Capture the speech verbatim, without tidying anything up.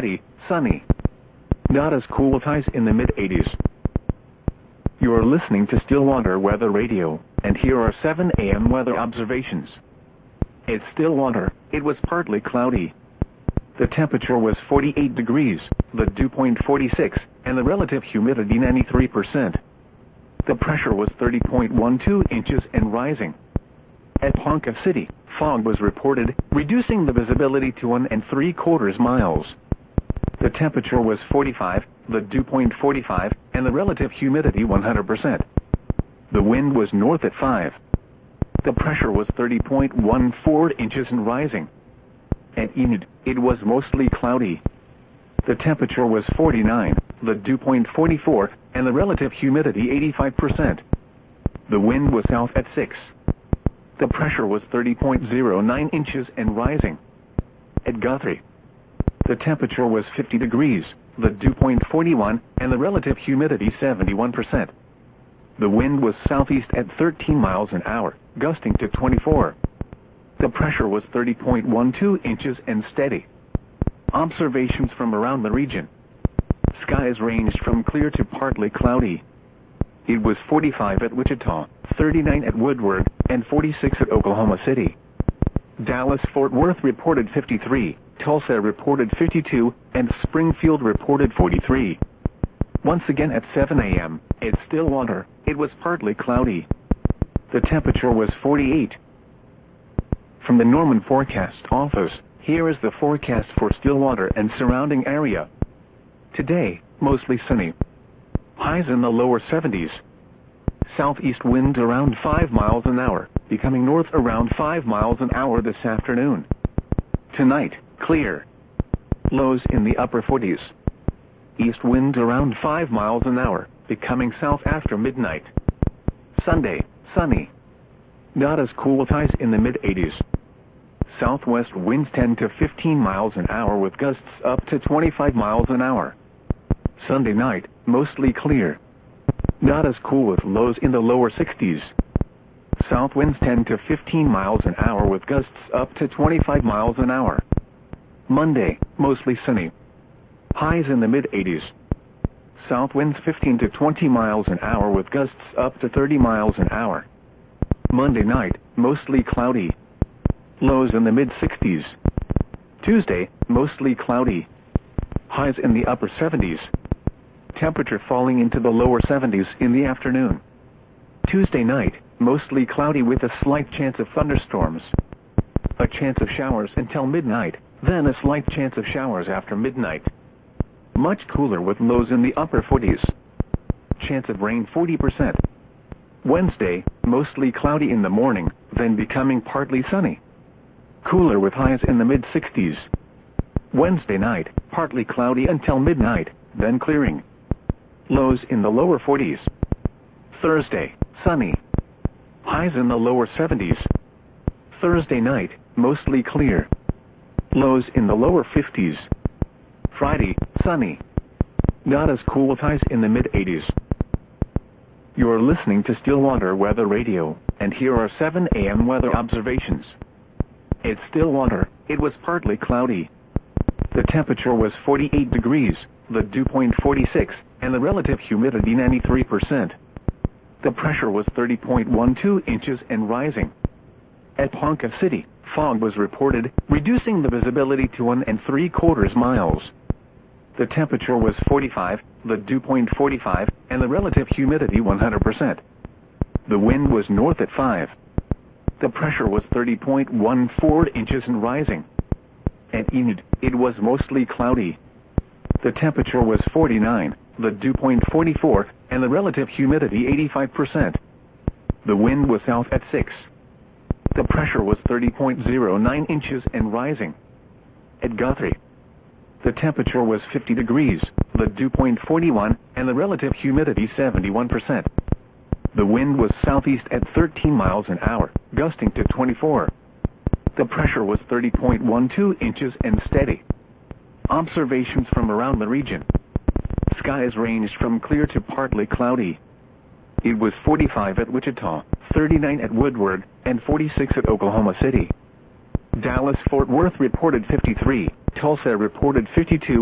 Friday, sunny. Not as cool with highs in the mid eighties. You're listening to Stillwater Weather Radio, and here are seven a m weather observations. At Stillwater, it was partly cloudy. The temperature was forty-eight degrees, the dew point forty-six, and the relative humidity ninety-three percent. The pressure was thirty point one two inches and rising. At Ponca City, fog was reported, reducing the visibility to one and three quarters miles. The temperature was forty-five, the dew point forty-five, and the relative humidity one hundred percent. The wind was north at five. The pressure was thirty point one four inches and rising. At Enid, it was mostly cloudy. The temperature was forty-nine, the dew point forty-four, and the relative humidity eighty-five percent. The wind was south at six. The pressure was thirty point zero nine inches and rising. At Guthrie, the temperature was fifty degrees, the dew point forty-one, and the relative humidity seventy-one percent. The wind was southeast at thirteen miles an hour, gusting to twenty-four. The pressure was thirty point one two inches and steady. Observations from around the region. Skies ranged from clear to partly cloudy. It was forty-five at Wichita, thirty-nine at Woodward, and forty-six at Oklahoma City. Dallas-Fort Worth reported fifty-three, Tulsa reported fifty-two, and Springfield reported forty-three. Once again at seven a m, at Stillwater, it was partly cloudy. The temperature was forty-eight. From the Norman Forecast Office, here is the forecast for Stillwater and surrounding area. Today, mostly sunny. Highs in the lower seventies. Southeast winds around five miles an hour, becoming north around five miles an hour this afternoon. Tonight, clear. Lows in the upper forties. East wind around five miles an hour, becoming south after midnight. Sunday, sunny. Not as cool with highs in the mid eighties. Southwest winds ten to fifteen miles an hour with gusts up to twenty-five miles an hour. Sunday night, mostly clear. Not as cool with lows in the lower sixties. South winds ten to fifteen miles an hour with gusts up to twenty-five miles an hour. Monday, mostly sunny. Highs in the mid eighties. South winds fifteen to twenty miles an hour with gusts up to thirty miles an hour. Monday night, mostly cloudy. Lows in the mid sixties. Tuesday, mostly cloudy. Highs in the upper seventies. Temperature falling into the lower seventies in the afternoon. Tuesday night, mostly cloudy with a slight chance of thunderstorms. A chance of showers until midnight, then a slight chance of showers after midnight. Much cooler with lows in the upper forties. Chance of rain forty percent. Wednesday, mostly cloudy in the morning, then becoming partly sunny. Cooler with highs in the mid sixties. Wednesday night, partly cloudy until midnight, then clearing. Lows in the lower forties. Thursday, sunny. Highs in the lower seventies. Thursday night, mostly clear. Lows in the lower fifties. Friday, sunny. Not as cool with highs in the mid eighties. You're listening to Stillwater Weather Radio, and here are seven a m weather observations. At Stillwater, it was partly cloudy. The temperature was forty-eight degrees, the dew point forty-six, and the relative humidity ninety-three percent. The pressure was thirty point one two inches and rising. At Ponca City, fog was reported, reducing the visibility to one and three quarters miles. The temperature was forty-five, the dew point forty-five, and the relative humidity one hundred percent. The wind was north at five. The pressure was thirty point one four inches and rising. At Enid, it was mostly cloudy. The temperature was forty-nine, the dew point forty-four, and the relative humidity eighty-five percent. The wind was south at six. The pressure was thirty point zero nine inches and rising. At Guthrie, the temperature was fifty degrees, the dew point forty-one, and the relative humidity seventy-one percent. The wind was southeast at thirteen miles an hour, gusting to twenty-four. The pressure was thirty point one two inches and steady. Observations from around the region. Skies ranged from clear to partly cloudy. It was forty-five at Wichita, thirty-nine at Woodward, and forty-six at Oklahoma City. Dallas-Fort Worth reported fifty-three, Tulsa reported fifty-two,